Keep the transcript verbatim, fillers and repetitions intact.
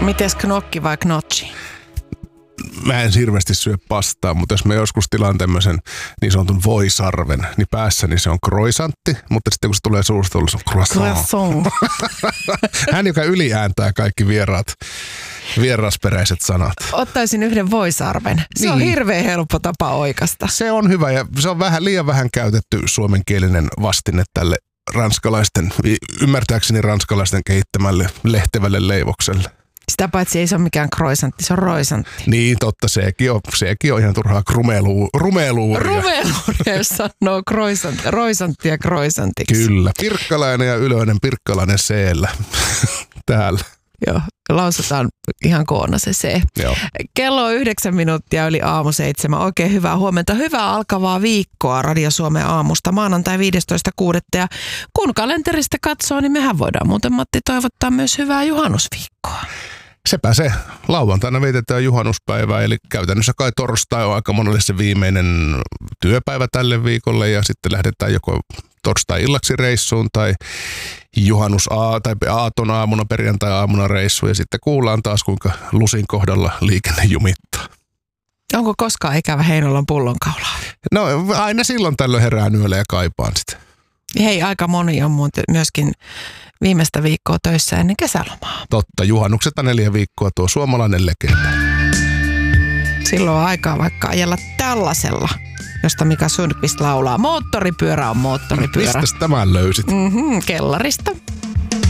Mites knokki vai knotchi? Mä en hirveästi syö pastaa, mutta jos mä joskus tilaan tämmöisen niin sanotun voisarven, niin päässäni se on croissantti, mutta sitten kun se tulee suusta, se on croissant. Croissant. Hän, joka yliääntää kaikki vieraat, vierasperäiset sanat. Ottaisin yhden voisarven. Se niin. on hirveän helppo tapa oikasta. Se on hyvä ja se on vähän liian vähän käytetty suomenkielinen vastine tälle ranskalaisten, ymmärtääkseni ranskalaisten kehittämälle lehtevälle leivokselle. Sitä paitsi ei se ole mikään croissantti, se on roisantti. Niin, totta, sekin on, sekin on ihan turhaa rumelu, rumeluuria. Rumeluuria, jos sanoo croissantti, roisantti ja croissantiksi. Kyllä, pirkkalainen ja ylöinen pirkkalainen C-llä täällä. Joo, lausutaan ihan koona se C. Joo. Kello on yhdeksän minuuttia yli aamu seitsemän. Oikein hyvää huomenta. Hyvää alkavaa viikkoa Radio Suomen aamusta maanantai viidestoista kuudetta. Ja kun kalenterista katsoo, niin mehän voidaan muuten, Matti, toivottaa myös hyvää juhannusviikkoa. Sepä se. Lauantaina vietetään juhannuspäivää, eli käytännössä kai torstai on aika monelle se viimeinen työpäivä tälle viikolle ja sitten lähdetään joko torstai-illaksi reissuun tai juhannus aa, tai aaton aamuna, perjantai-aamuna reissuun ja sitten kuullaan taas kuinka lusin kohdalla liikenne jumittaa. Onko koskaan ikävä Heinolan pullonkaulaa? No aina silloin tällöin herään yöllä ja kaipaan sitä. Hei, aika moni on muuten myöskin viimeistä viikkoa töissä ennen kesälomaa. Totta, juhannuksesta neljä viikkoa tuo suomalainen legenda. Silloin on aikaa vaikka ajella tällaisella, josta Mika Sundqvist laulaa. Moottoripyörä on moottoripyörä. Mistäs tämän löysit? Mm-hmm, kellarista.